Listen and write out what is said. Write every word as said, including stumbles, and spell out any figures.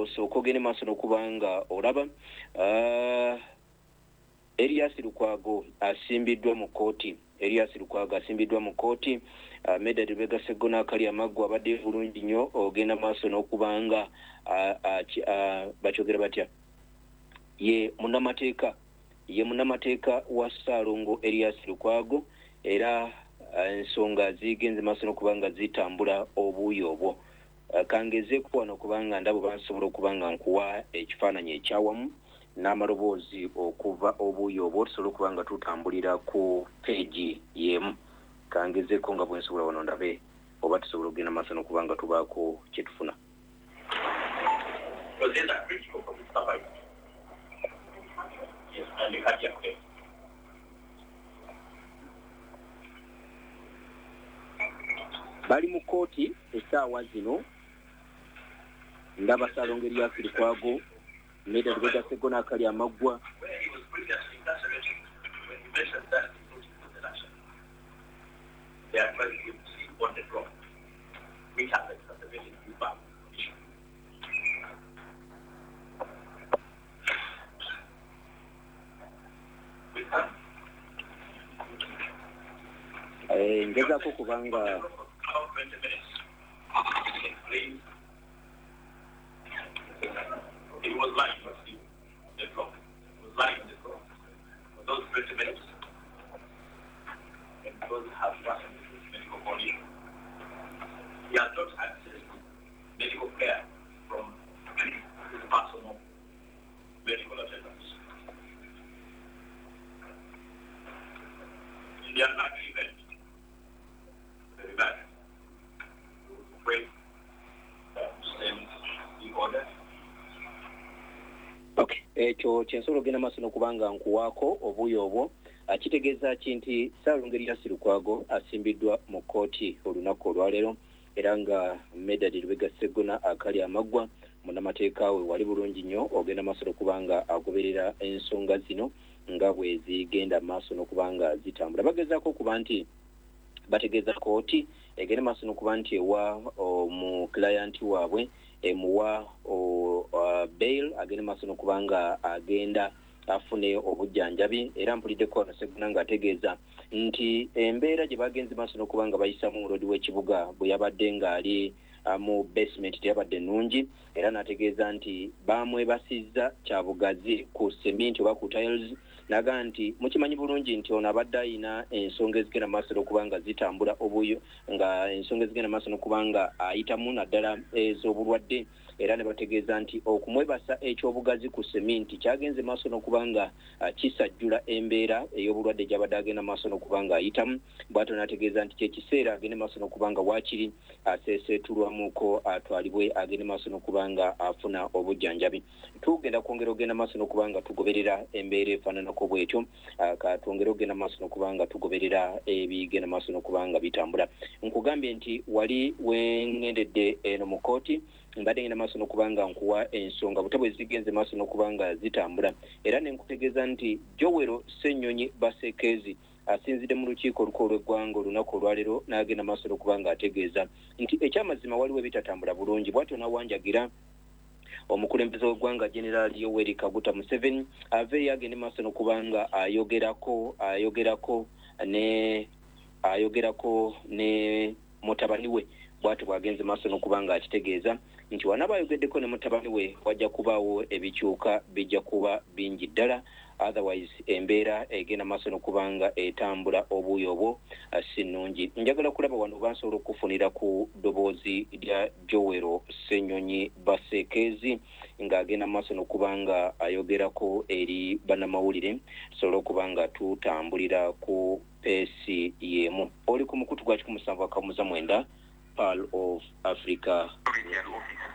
osooka ogende maaso n'okubanga olaba uh, Erias Lukwago asimbiddwa mu kooti Erias Lukwago asimbiddwa mu kooti uh, Medad Lubega Sseggona akali amaggwa abadde bulungi nnyo ogenda maaso n'okubanga uh, uh, uh, bakyogera batya ye munnamateeka ye munnamateeka wa Ssaalongo Erias Lukwago era ensonga uh, zigenze maaso n'okubanga zitambula obuuyi obwo uh, kangezeeko wano kubanga ndabo basobola okubanga nkuwa ekifaananyi ekyawamu n'amaloboozi okuva obuuyi obwo tusobola okubanga tutambulira ku peegi y'emu kangezeeko nga bwensobola wano ndabe oba tusobola okugenda maaso n'okubanga tubaako kye tufuna. Bali mu kooti essaawa zino ndaba Ssaalongo Erias Lukwago Medad Lubega Sseggona akali amaggwa eh ngezaako kubanga it was lying on the floor. It was lying on the floor. For those twenty minutes, and because have medical body, he has not accessed medical care from his personal medical attendants. In the unlikely event, very bad, we would pray to send the order. Okay, ekyo kyensobola ogenda maaso n'okubanga nkuwaako obuuyi obwo kitegeeza ki nti Ssaalongo Erias Lukwago asimbiddwa mu kooti olunaku olwaleero era nga Medad Lubega Sseggona akali amaggwa munnamateeka we wali bulungi nnyo ogenda maaso n'okubanga agoberera ensonga zino nga bwe zigenda maaso n'okubanga zitambula. Bagezaako okuba nti bategeeza kooti egenda maaso n'okuba nti ewa mu client waabwe emuwa uh, bail agenda maaso n'okubanga agenda afune obujjanjabi era mpuliddeko wano Sseggona ng'ategeeza nti embeera gye bagenze maaso n'okubanga bayisamu olodi w'ekibuga bwe yabadde ng'ali uh, mu basement teyabadde nnungi era n'ategeeza nti baamwebasizza kyabugazi ku cement oba ku tiles naga nti mukimanyi bulungi nti ono abadde ayina ensonga ezigenda maaso n'okubanga zitambula obuyo nga ensonga ezigenda maaso n'okubanga ayitamu naddala ez'obulwadde era ne bategeeza nti okumwebasa ekyobugazi ku seminti kyagenze maaso n'okubanga uh, kisajjula embeera ey'obulwadde gy'abadde agenda maaso n'okubanga ayitamu bw'atyo n'ategeeza nti kyekiseera agende maaso n'okubanga waakiri aseeseetulwamuko atwalibwe agende maaso n'okubanga afuna obujjanjabi. Tugenda kwongera ogenda maaso n'okubanga tugoberera embeera efaananako bw'etyo uh, katwongera ogenda maaso n'okubanga tugoberera ebigenda maaso n'okubanga bitambula. Nkugambye nti wali wengendedde eno mu kooti mbadde ngenda maaso n'okubanga nkuwa ensonga butebwe zigenze maaso n'okubanga zitambula era ne nkutegeeza nti Jowero Ssenyonyi Basekeezi asinzidde mu lukiiko olukulu lw'eggwanga olunaku olwaleero n'agenda maaso n'okubanga ategeeza nti ekyamazima waliwo ebitatambula bulungi bw'atyo n'awanjagira omukulembeze w'eggwanga General Yoweri Kaguta Museveni aveeyo agende maaso n'okubanga ayogerako ayogerako ne ayogerako ne mutabani we bw'atyo bw'agenze maaso n'okubanga akitegeeza nti wanaaba ayogeddeko ne mutabani we wajja kubaawo ebikyuka bijja kuba bingi ddala otherwise embeera egenda maaso n'okubanga etambula obuuyi obwo si nnungi. Njagala kulaba wano bansobola okufunira ku ddoboozi lya Jowero Ssenyonyi Basekeezi ng'agenda maaso n'okubanga ayogerako eri bannamawulire tusobole okubanga tutambulira ku peesi y'emu. Oli ku mukutu gwa kikumi musanvu akamuza mwenda Pearl of Africa.